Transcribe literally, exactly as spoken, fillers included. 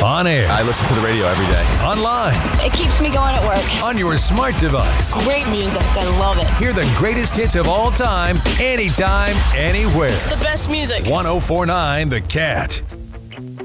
On air. I listen to the radio every day. Online. It keeps me going at work. On your smart device. Great music. I love it. Hear the greatest hits of all time, anytime, anywhere. The best music. one oh four point nine The Cat.